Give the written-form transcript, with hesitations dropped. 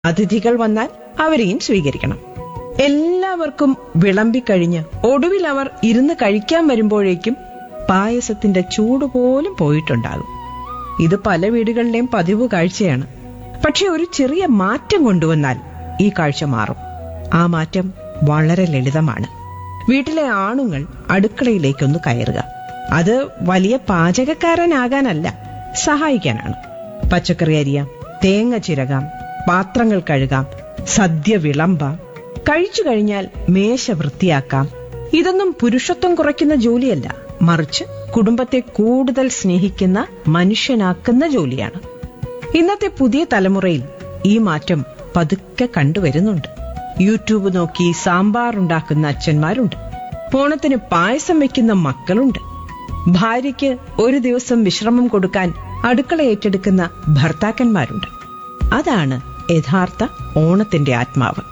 അതിഥികൾ വന്നാൽ അവരെയും സ്വീകരിക്കണം. എല്ലാവർക്കും വിളമ്പിക്കഴിഞ്ഞ് ഒടുവിൽ അവർ ഇരുന്ന് കഴിക്കാൻ വരുമ്പോഴേക്കും പായസത്തിന്റെ ചൂട് പോലും പോയിട്ടുണ്ടാകും. ഇത് പല വീടുകളിലെയും പതിവ് കാഴ്ചയാണ്. പക്ഷെ ഒരു ചെറിയ മാറ്റം കൊണ്ടുവന്നാൽ ഈ കാഴ്ച മാറും. ആ മാറ്റം വളരെ ലളിതമാണ്. വീട്ടിലെ ആണുങ്ങൾ അടുക്കളയിലേക്കൊന്ന് കയറുക. അത് വലിയ പാചകക്കാരനാകാനല്ല, സഹായിക്കാനാണ്. പച്ചക്കറി അരിയാം, തേങ്ങ ചിരകാം, പാത്രങ്ങൾ കഴുകാം, സദ്യ വിളമ്പാം. കഴിച്ചു കഴിഞ്ഞാൽ മേശ വൃത്തിയാക്കാം. ഇതൊന്നും പുരുഷത്വം കുറയ്ക്കുന്ന ജോലിയല്ല, മറിച്ച് കുടുംബത്തെ കൂടുതൽ സ്നേഹിക്കുന്ന, മനുഷ്യനാക്കുന്ന ജോലിയാണ്. ഇന്നത്തെ പുതിയ തലമുറയിൽ ഈ മാറ്റം പതുക്കെ കണ്ടുവരുന്നുണ്ട്. യൂട്യൂബ് നോക്കി സാമ്പാർ ഉണ്ടാക്കുന്ന അച്ഛന്മാരുണ്ട്. ഓണത്തിന് പായസം വെക്കുന്ന മക്കളുണ്ട്. ഭാര്യയ്ക്ക് ഒരു ദിവസം വിശ്രമം കൊടുക്കാൻ അടുക്കള ഏറ്റെടുക്കുന്ന ഭർത്താക്കന്മാരുണ്ട്. അതാണ് യഥാർത്ഥ ഓണത്തിന്റെ ആത്മാവ്.